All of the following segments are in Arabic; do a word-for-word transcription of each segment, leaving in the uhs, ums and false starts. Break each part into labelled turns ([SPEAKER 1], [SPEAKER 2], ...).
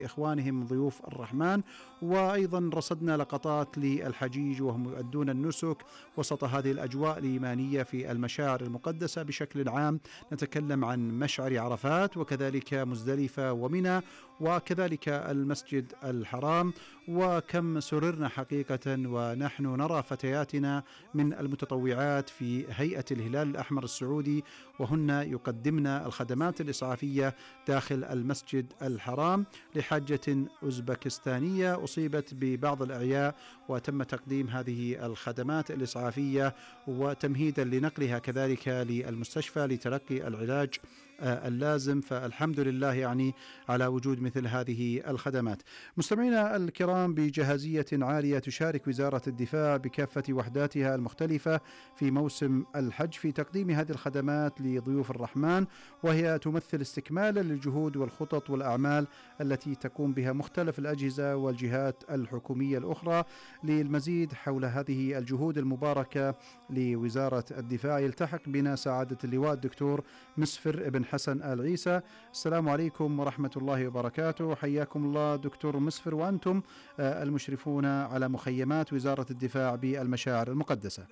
[SPEAKER 1] إخوانهم ضيوف الرحمن. وأيضا رصدنا لقطات للحجيج وهم يؤدون النسك وسط هذه الأجواء الإيمانية في المشاعر المقدسة بشكل عام. نتكلم عن مشعر عرفات وكذلك مزدلفة ومنى وكذلك المسجد الحرام، وكم سررنا حقيقة ونحن نرى فتياتنا من المتطوعات في هيئة الهلال الأحمر السعودي وهن يقدمن الخدمات الإسعافية داخل المسجد الحرام لحاجة أوزبكستانية أصيبت ببعض الأعياء، وتم تقديم هذه الخدمات الإسعافية وتمهيدا لنقلها كذلك للمستشفى لتلقي العلاج اللازم. فالحمد لله يعني على وجود مثل هذه الخدمات. مستمعينا الكرام، بجاهزية عالية تشارك وزارة الدفاع بكافة وحداتها المختلفة في موسم الحج في تقديم هذه الخدمات لضيوف الرحمن، وهي تمثل استكمالا للجهود والخطط والأعمال التي تقوم بها مختلف الأجهزة والجهات الحكومية الأخرى. للمزيد حول هذه الجهود المباركة لوزارة الدفاع يلتحق بنا سعادة اللواء الدكتور مسفر ابن حسن آل عيسى. السلام عليكم ورحمة الله وبركاته. حياكم الله دكتور مسفر، وأنتم المشرفون على مخيمات وزارة الدفاع بالمشاعر المقدسة.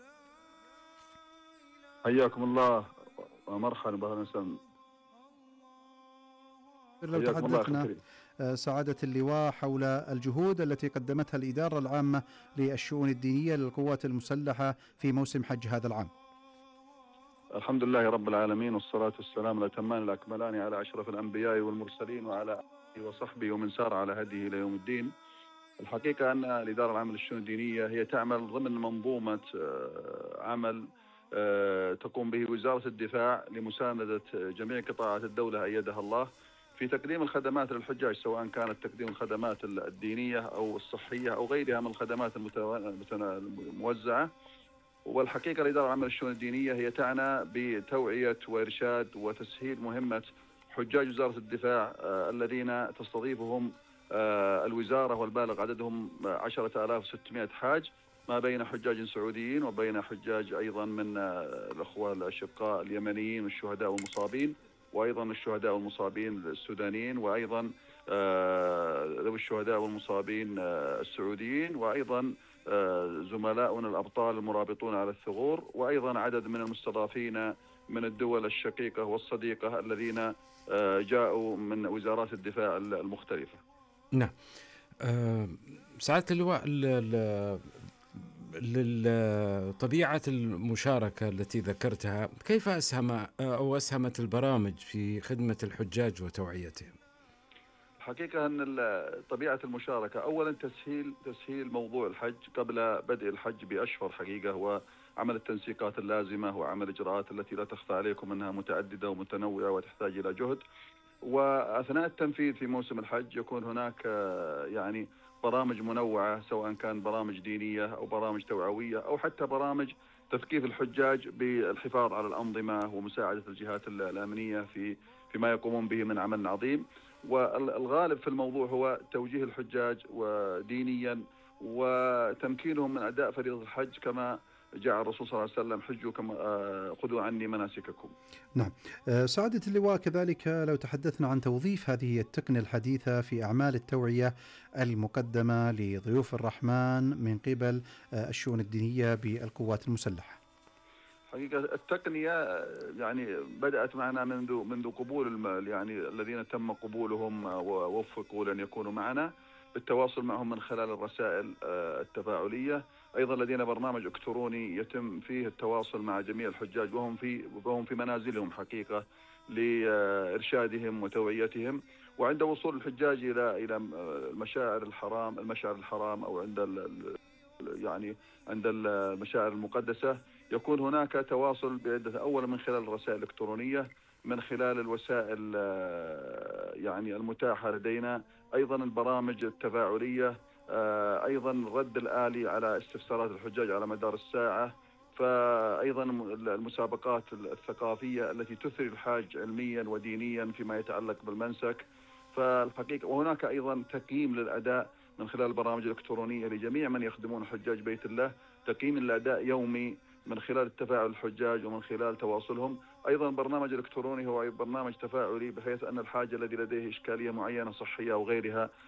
[SPEAKER 2] حياكم الله ومرحبا بها.
[SPEAKER 1] لو تحدثنا سعادة اللواء حول الجهود التي قدمتها الإدارة العامة للشؤون الدينية للقوات المسلحة في موسم حج هذا العام.
[SPEAKER 2] الحمد لله رب العالمين، والصلاة والسلام الأتمان الأكملان على أشرف الأنبياء والمرسلين وعلى آله وصحبه ومن سار على هديه إلى يوم الدين. الحقيقة أن الإدارة العامة للشؤون الدينية هي تعمل ضمن منظومة عمل تقوم به وزارة الدفاع لمساندة جميع قطاعات الدولة أيدها الله في تقديم الخدمات للحجاج، سواء كانت تقديم الخدمات الدينية أو الصحية أو غيرها من الخدمات الموزعة. والحقيقة الإدارة العامة للشؤون الدينية هي تعنى بتوعية وإرشاد وتسهيل مهمة حجاج وزارة الدفاع الذين تستضيفهم الوزارة، والبالغ عددهم عشرة آلاف وستمائة حاج، ما بين حجاج سعوديين وبين حجاج أيضا من الأخوة الأشقاء اليمنيين والشهداء والمصابين، وأيضا الشهداء والمصابين السودانيين، وأيضا ذوي الشهداء والمصابين السعوديين، وأيضا زملاؤنا الأبطال المرابطون على الثغور، وأيضا عدد من المستضافين من الدول الشقيقة والصديقة الذين جاءوا من وزارات الدفاع المختلفة.
[SPEAKER 3] نعم. أه سعادة اللواء، لطبيعة المشاركة التي ذكرتها، كيف أسهم أو أسهمت البرامج في خدمة الحجاج وتوعيتهم؟
[SPEAKER 2] حقيقة أن طبيعة المشاركة أولا تسهيل تسهيل موضوع الحج قبل بدء الحج بأشهر، حقيقة هو عمل التنسيقات اللازمة وعمل الإجراءات التي لا تخفى عليكم أنها متعددة ومتنوعة وتحتاج إلى جهد. وأثناء التنفيذ في موسم الحج يكون هناك يعني برامج منوعة، سواء كان برامج دينية أو برامج توعوية أو حتى برامج تثقيف الحجاج بالحفاظ على الأنظمة ومساعدة الجهات الأمنية في فيما يقومون به من عمل عظيم. والغالب في الموضوع هو توجيه الحجاج ودينيا وتمكينهم من أداء فريضة الحج كما جاء الرسول صلى الله عليه وسلم: حجوا كما خذوا عني مناسككم.
[SPEAKER 1] نعم. سعادة اللواء، كذلك لو تحدثنا عن توظيف هذه التقنية الحديثة في أعمال التوعية المقدمة لضيوف الرحمن من قبل الشؤون الدينية بالقوات المسلحة.
[SPEAKER 2] حقيقة التقنية يعني بدأت معنا منذ منذ قبول يعني الذين تم قبولهم ووفقوا لأن يكونوا معنا، بالتواصل معهم من خلال الرسائل التفاعلية. أيضا لدينا برنامج إلكتروني يتم فيه التواصل مع جميع الحجاج وهم في وهم في منازلهم حقيقة لإرشادهم وتوعيتهم. وعند وصول الحجاج إلى إلى المشاعر الحرام المشاعر الحرام أو عند يعني عند المشاعر المقدسة يكون هناك تواصل بعدة، أولا من خلال الرسائل الإلكترونية، من خلال الوسائل يعني المتاحة لدينا، أيضا البرامج التفاعلية، أيضا الرد الآلي على استفسارات الحجاج على مدار الساعة، فأيضا المسابقات الثقافية التي تثري الحاج علميا ودينيا فيما يتعلق بالمنسك. فالحقيقة وهناك أيضا تقييم للأداء من خلال البرامج الإلكترونية لجميع من يخدمون حجاج بيت الله، تقييم الأداء يومي من خلال التفاعل الحجاج ومن خلال تواصلهم. أيضا برنامج إلكتروني هو برنامج تفاعلي، بحيث أن الحاج الذي لديه إشكالية معينة صحية أو غيرها